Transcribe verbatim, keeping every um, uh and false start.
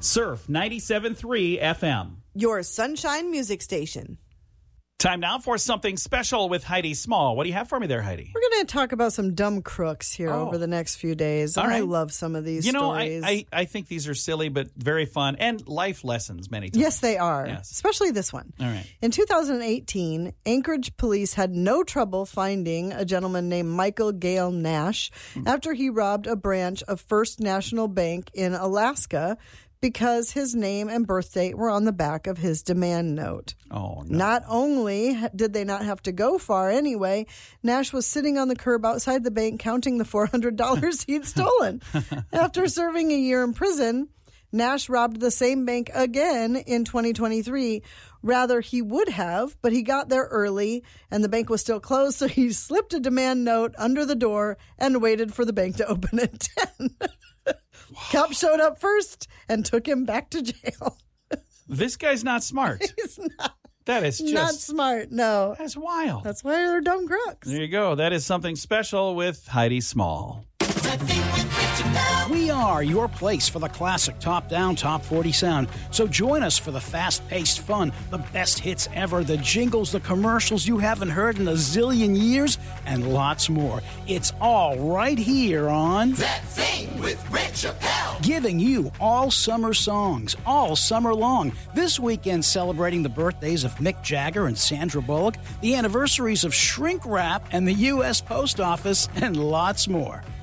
Surf ninety-seven point three F M. Your Sunshine Music Station. Time now for something special with Heidi Small. What do you have for me there, Heidi? We're going to talk about some dumb crooks here Oh. over the next few days. All And I right. love some of these You know, stories. I, I, I think these are silly but very fun and life lessons many times. Yes, they are. Yes. Especially this one. All right. In two thousand eighteen, Anchorage police had no trouble finding a gentleman named Michael Gale Nash Hmm. after he robbed a branch of First National Bank in Alaska because his name and birth date were on the back of his demand note. Oh, no. Not only did they not have to go far anyway, Nash was sitting on the curb outside the bank counting the four hundred dollars he'd stolen. After serving a year in prison, Nash robbed the same bank again in twenty twenty-three. Rather, he would have, but he got there early and the bank was still closed, so he slipped a demand note under the door and waited for the bank to open at ten. Cop showed up first and took him back to jail. This guy's not smart. He's not, That is just... not smart, no. That's wild. That's why they're dumb crooks. There you go. That is something special with Heidi Small. We are your place for the classic top-down, top forty sound. So join us for the fast-paced fun, the best hits ever, the jingles, the commercials you haven't heard in a zillion years, and lots more. It's all right here on That Thing with Rich Chappelle. Giving you all summer songs, all summer long. This weekend celebrating the birthdays of Mick Jagger and Sandra Bullock, the anniversaries of Shrink Wrap and the U S Post Office, and lots more.